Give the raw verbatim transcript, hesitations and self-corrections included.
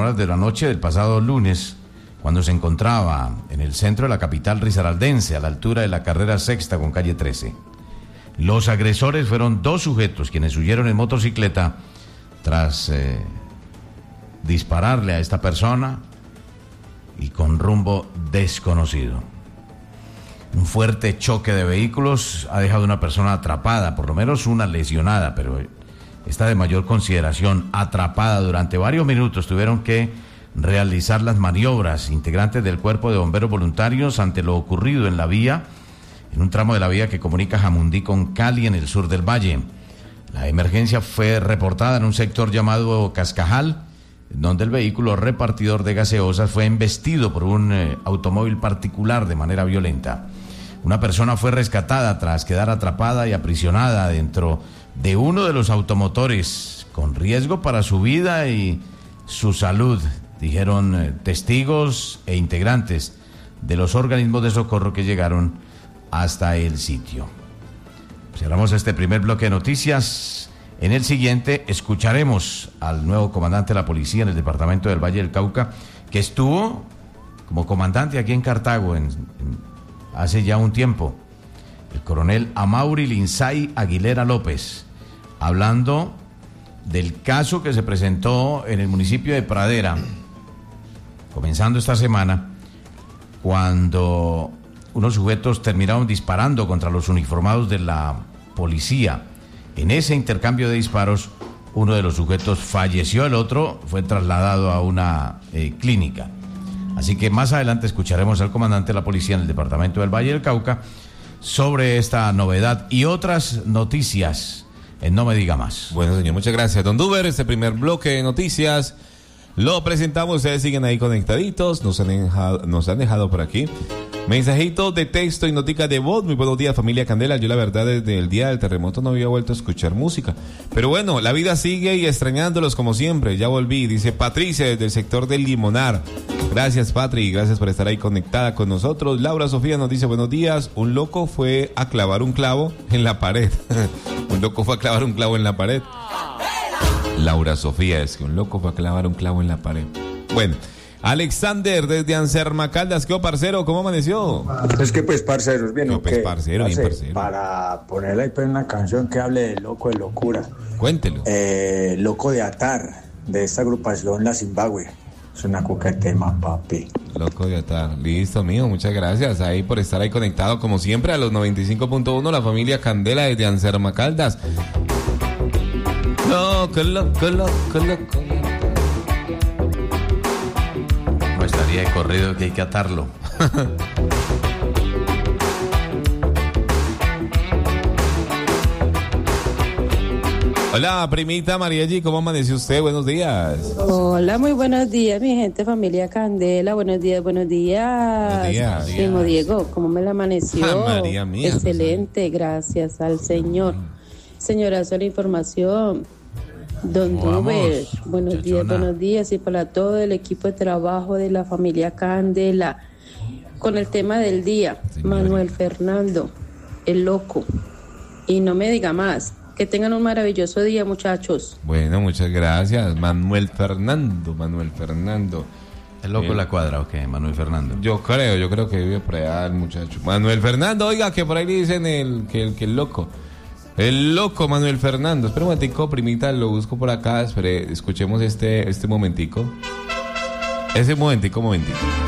horas de la noche del pasado lunes, cuando se encontraba en el centro de la capital risaraldense, a la altura de la carrera sexta con calle trece. Los agresores fueron dos sujetos quienes huyeron en motocicleta tras eh, dispararle a esta persona y con rumbo desconocido. Un fuerte choque de vehículos ha dejado una persona atrapada, por lo menos una lesionada, pero esta de mayor consideración, atrapada durante varios minutos. Tuvieron que realizar las maniobras integrantes del Cuerpo de Bomberos Voluntarios ante lo ocurrido en la vía, en un tramo de la vía que comunica Jamundí con Cali en el sur del valle. La emergencia fue reportada en un sector llamado Cascajal, donde el vehículo repartidor de gaseosas fue embestido por un eh, automóvil particular de manera violenta. Una persona fue rescatada tras quedar atrapada y aprisionada dentro de uno de los automotores, con riesgo para su vida y su salud, dijeron eh, testigos e integrantes de los organismos de socorro que llegaron hasta el sitio. Cerramos este primer bloque de noticias. En el siguiente escucharemos al nuevo comandante de la policía en el departamento del Valle del Cauca, que estuvo como comandante aquí en Cartago en, en, hace ya un tiempo, el coronel Amaury Linzay Aguilera López, hablando del caso que se presentó en el municipio de Pradera, comenzando esta semana, cuando unos sujetos terminaron disparando contra los uniformados de la policía. En ese intercambio de disparos, uno de los sujetos falleció, el otro fue trasladado a una eh, clínica. Así que más adelante escucharemos al comandante de la policía en el departamento del Valle del Cauca sobre esta novedad y otras noticias en No Me Diga Más. Bueno, señor, muchas gracias, don Duber. Este primer bloque de noticias lo presentamos. Ustedes siguen ahí conectaditos. Nos han dejado, nos han dejado por aquí mensajitos de texto y noticas de voz. Muy buenos días, familia Candela. Yo la verdad desde el día del terremoto no había vuelto a escuchar música, pero bueno, la vida sigue y extrañándolos como siempre. Ya volví, dice Patricia desde el sector del Limonar. Gracias, Patri, gracias por estar ahí conectada con nosotros. Laura Sofía nos dice buenos días. Un loco fue a clavar un clavo en la pared. Un loco fue a clavar un clavo en la pared. Laura Sofía, es que un loco fue a clavar un clavo en la pared. Bueno, Alexander desde Anserma Caldas, ¿qué parcero? ¿Cómo amaneció? Es que pues parceros, bien, no, pues, okay. parcero, bien parcero. Para ponerle ahí pues una canción que hable de loco, de locura. Cuéntelo. Eh, loco de Atar, de esta agrupación La Zimbabue. Es una cuca de tema, papi. Loco de Atar. Listo, mijo, muchas gracias ahí por estar ahí conectado como siempre a los noventa y cinco punto uno, la familia Candela desde Anserma Caldas. Loco, loco, loco, loco. No estaría de corrido que hay que atarlo. Hola, primita Marielli, ¿cómo amaneció usted? Buenos días. Hola, muy buenos días, mi gente, familia Candela. Buenos días, buenos días. Buenos días. Primo Diego, ¿cómo me la amaneció? Ah, María mía. Excelente, gracias al Señor. Señora, la información. Don Duber, buenos Chachona. días, buenos días. Y para todo el equipo de trabajo de la familia Candela. Con el tema del día, Señora. Manuel Fernando, el loco. Y no me diga más. Que tengan un maravilloso día, muchachos. Bueno, muchas gracias. Manuel Fernando, Manuel Fernando. ¿El loco Bien. la cuadra o qué, Manuel Fernando? Yo creo, yo creo que vive por allá el muchacho. Manuel Fernando, oiga, que por ahí dicen el que el, que el loco. El loco Manuel Fernando. Espera un momentico, primita, lo busco por acá. Espere, escuchemos este, este momentico. Ese momentico, momentico.